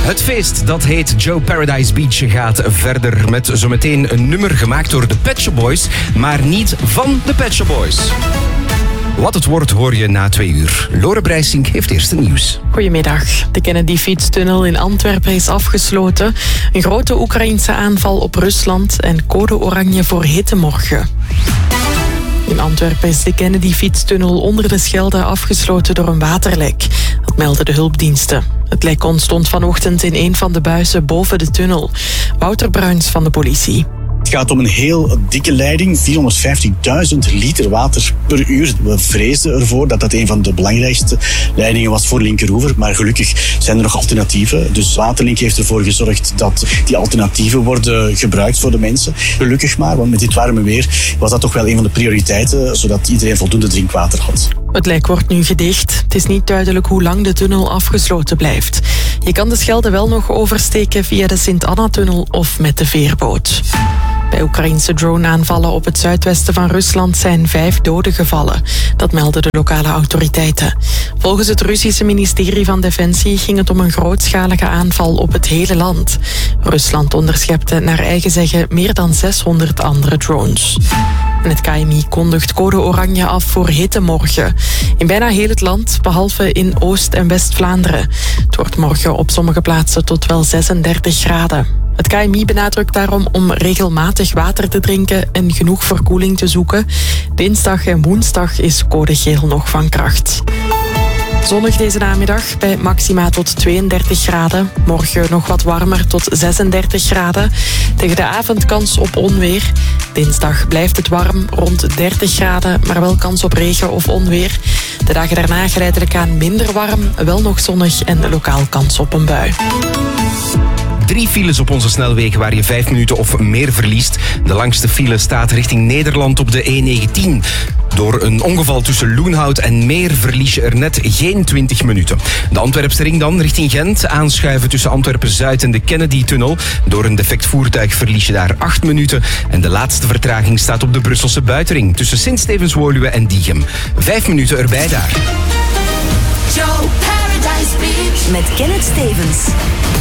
Het feest, dat heet Joe Paradise Beach, gaat verder met zometeen een nummer gemaakt door de Pet Shop Boys, maar niet van de Pet Shop Boys. Wat het wordt hoor je na 2 uur. Lore Breisink heeft eerste nieuws. Goedemiddag. De Kennedy-fietstunnel in Antwerpen is afgesloten. Een grote Oekraïense aanval op Rusland en code oranje voor hittemorgen. In Antwerpen is de Kennedy-fietstunnel onder de Schelde afgesloten door een waterlek. Dat melden de hulpdiensten. Het lek ontstond vanochtend in een van de buizen boven de tunnel. Wouter Bruins van de politie. Het gaat om een heel dikke leiding, 450.000 liter water per uur. We vreesden ervoor dat dat een van de belangrijkste leidingen was voor Linkeroever, maar gelukkig zijn er nog alternatieven. Dus Waterlink heeft ervoor gezorgd dat die alternatieven worden gebruikt voor de mensen. Gelukkig maar, want met dit warme weer was dat toch wel een van de prioriteiten, zodat iedereen voldoende drinkwater had. Het lek wordt nu gedicht. Het is niet duidelijk hoe lang de tunnel afgesloten blijft. Je kan de Schelde wel nog oversteken via de Sint-Anna-tunnel of met de veerboot. Bij Oekraïnse drone-aanvallen op het zuidwesten van Rusland zijn 5 doden gevallen. Dat melden de lokale autoriteiten. Volgens het Russische ministerie van Defensie ging het om een grootschalige aanval op het hele land. Rusland onderschepte naar eigen zeggen meer dan 600 andere drones. En het KMI kondigt code oranje af voor hittemorgen. In bijna heel het land, behalve in Oost- en West-Vlaanderen. Het wordt morgen op sommige plaatsen tot wel 36 graden. Het KMI benadrukt daarom om regelmatig water te drinken en genoeg verkoeling te zoeken. Dinsdag en woensdag is code geel nog van kracht. Zonnig deze namiddag bij maxima tot 32 graden. Morgen nog wat warmer tot 36 graden. Tegen de avond kans op onweer. Dinsdag blijft het warm rond 30 graden, maar wel kans op regen of onweer. De dagen daarna geleidelijk aan minder warm, wel nog zonnig en lokaal kans op een bui. 3 files op onze snelwegen waar je 5 minuten of meer verliest. De langste file staat richting Nederland op de E19. Door een ongeval tussen Loenhout en Meer verlies je er net geen 20 minuten. De Antwerpse ring dan richting Gent. Aanschuiven tussen Antwerpen-Zuid en de Kennedy-tunnel. Door een defect voertuig verlies je daar 8 minuten. En de laatste vertraging staat op de Brusselse buitenring tussen Sint-Stevens-Woluwe en Diegem. 5 minuten erbij daar. Joe Paradise Beach met Kenneth Stevens.